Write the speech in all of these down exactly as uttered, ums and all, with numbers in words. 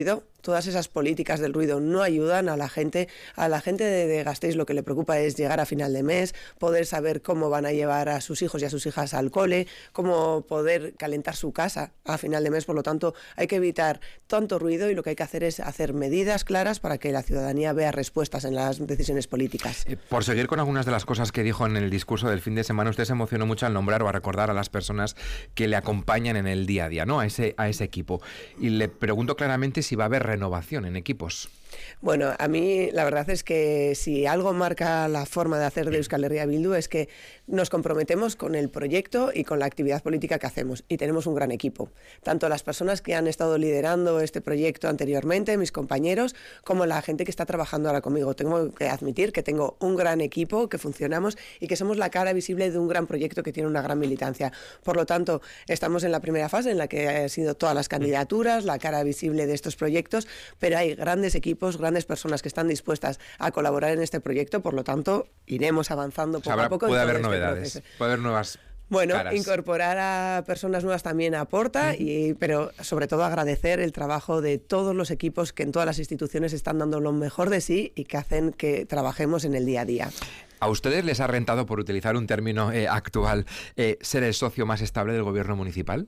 Todas esas políticas del ruido no ayudan a la gente. A la gente de, de Gasteiz lo que le preocupa es llegar a final de mes, poder saber cómo van a llevar a sus hijos y a sus hijas al cole, cómo poder calentar su casa a final de mes. Por lo tanto, hay que evitar tanto ruido y lo que hay que hacer es hacer medidas claras para que la ciudadanía vea respuestas en las decisiones políticas. Eh, por seguir con algunas de las cosas que dijo en el discurso del fin de semana, usted se emocionó mucho al nombrar o a recordar a las personas que le acompañan en el día a día, ¿no? A ese, a ese equipo. Y le pregunto claramente si va a haber renovación en equipos. Bueno, a mí la verdad es que si algo marca la forma de hacer de Euskal Herria Bildu es que nos comprometemos con el proyecto y con la actividad política que hacemos, y tenemos un gran equipo. Tanto las personas que han estado liderando este proyecto anteriormente, mis compañeros, como la gente que está trabajando ahora conmigo. Tengo que admitir que tengo un gran equipo, que funcionamos y que somos la cara visible de un gran proyecto que tiene una gran militancia. Por lo tanto, estamos en la primera fase en la que han sido todas las candidaturas, la cara visible de estos proyectos, pero hay grandes equipos, grandes personas que están dispuestas a colaborar en este proyecto. Por lo tanto, iremos avanzando poco o sea, a poco. Puede haber este novedades, proceso. puede haber nuevas Bueno, caras. Incorporar a personas nuevas también aporta, y, pero sobre todo agradecer el trabajo de todos los equipos que en todas las instituciones están dando lo mejor de sí y que hacen que trabajemos en el día a día. ¿A ustedes les ha rentado, por utilizar un término eh, actual, eh, ser el socio más estable del gobierno municipal?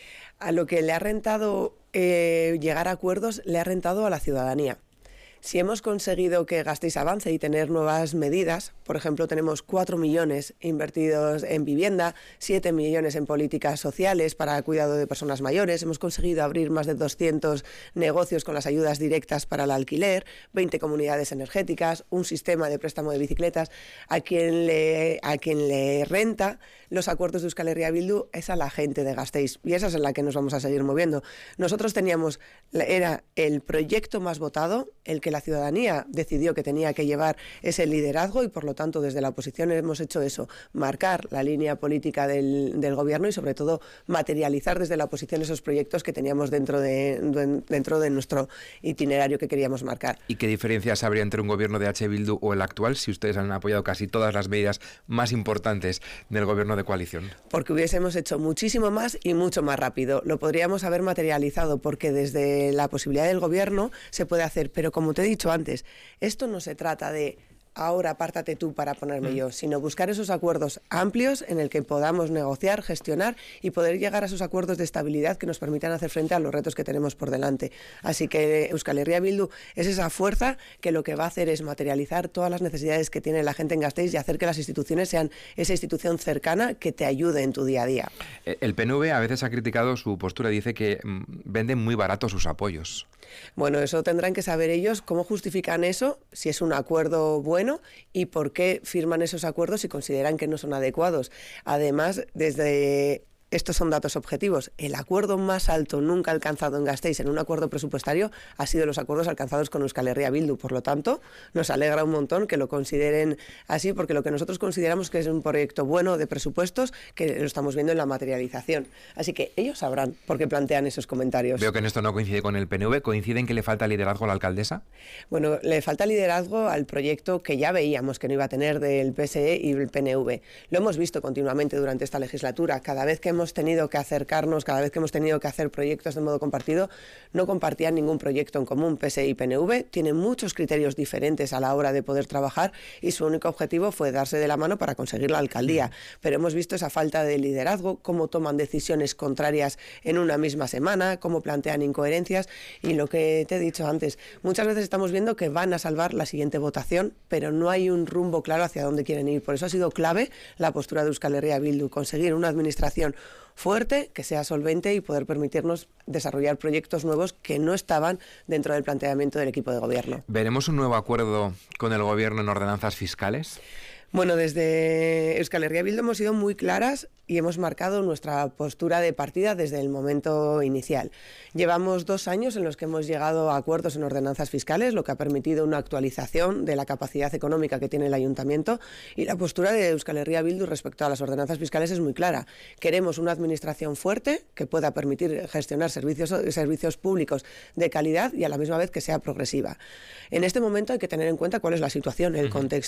A lo que le ha rentado eh, llegar a acuerdos, le ha rentado a la ciudadanía. Si hemos conseguido que Gasteiz avance y tener nuevas medidas, por ejemplo, tenemos cuatro millones invertidos en vivienda, siete millones en políticas sociales para el cuidado de personas mayores, hemos conseguido abrir más de doscientos negocios con las ayudas directas para el alquiler, veinte comunidades energéticas, un sistema de préstamo de bicicletas. A quien le, a quien le renta los acuerdos de Euskal Herria Bildu es a la gente de Gasteiz, y esa es en la que nos vamos a seguir moviendo. Nosotros teníamos, era el proyecto más votado, el que la ciudadanía decidió que tenía que llevar ese liderazgo, y por lo tanto desde la oposición hemos hecho eso, marcar la línea política del, del gobierno y sobre todo materializar desde la oposición esos proyectos que teníamos dentro de, de, dentro de nuestro itinerario que queríamos marcar. ¿Y qué diferencias habría entre un gobierno de H. Bildu o el actual, si ustedes han apoyado casi todas las medidas más importantes del gobierno de coalición? Porque hubiésemos hecho muchísimo más y mucho más rápido. Lo podríamos haber materializado porque desde la posibilidad del gobierno se puede hacer, pero como te he dicho antes, esto no se trata de ahora apártate tú para ponerme yo, sino buscar esos acuerdos amplios en el que podamos negociar, gestionar y poder llegar a esos acuerdos de estabilidad que nos permitan hacer frente a los retos que tenemos por delante. Así que Euskal Herria Bildu es esa fuerza que lo que va a hacer es materializar todas las necesidades que tiene la gente en Gasteiz y hacer que las instituciones sean esa institución cercana que te ayude en tu día a día. El P N V a veces ha criticado su postura, dice que mmm, venden muy barato sus apoyos. Bueno, eso tendrán que saber ellos cómo justifican eso, si es un acuerdo bueno y por qué firman esos acuerdos si consideran que no son adecuados. Además, desde... Estos son datos objetivos. El acuerdo más alto nunca alcanzado en Gasteiz en un acuerdo presupuestario ha sido los acuerdos alcanzados con Euskal Herria Bildu. Por lo tanto, nos alegra un montón que lo consideren así, porque lo que nosotros consideramos que es un proyecto bueno de presupuestos, que lo estamos viendo en la materialización. Así que ellos sabrán por qué plantean esos comentarios. Veo que en esto no coincide con el P N V. ¿Coincide en que le falta liderazgo a la alcaldesa? Bueno, le falta liderazgo al proyecto que ya veíamos que no iba a tener del P S E y el P N V. Lo hemos visto continuamente durante esta legislatura. Cada vez que hemos hemos tenido que acercarnos, cada vez que hemos tenido que hacer proyectos de modo compartido, no compartían ningún proyecto en común. P S E y P N V tienen muchos criterios diferentes a la hora de poder trabajar y su único objetivo fue darse de la mano para conseguir la alcaldía. Pero hemos visto esa falta de liderazgo, cómo toman decisiones contrarias en una misma semana, cómo plantean incoherencias y lo que te he dicho antes, muchas veces estamos viendo que van a salvar la siguiente votación, pero no hay un rumbo claro hacia dónde quieren ir. Por eso ha sido clave la postura de Euskal Herria Bildu, conseguir una administración fuerte, que sea solvente y poder permitirnos desarrollar proyectos nuevos que no estaban dentro del planteamiento del equipo de gobierno. ¿Veremos un nuevo acuerdo con el gobierno en ordenanzas fiscales? Bueno, desde Euskal Herria Bildu hemos sido muy claras y hemos marcado nuestra postura de partida desde el momento inicial. Llevamos dos años en los que hemos llegado a acuerdos en ordenanzas fiscales, lo que ha permitido una actualización de la capacidad económica que tiene el ayuntamiento, y la postura de Euskal Herria Bildu respecto a las ordenanzas fiscales es muy clara. Queremos una administración fuerte que pueda permitir gestionar servicios, servicios públicos de calidad y a la misma vez que sea progresiva. En este momento hay que tener en cuenta cuál es la situación, el contexto.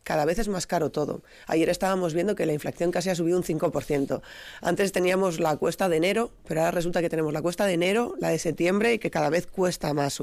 cada vez es más caro todo. Ayer estábamos viendo que la inflación casi ha subido un cinco por ciento. Antes teníamos la cuesta de enero, pero ahora resulta que tenemos la cuesta de enero, la de septiembre y que cada vez cuesta más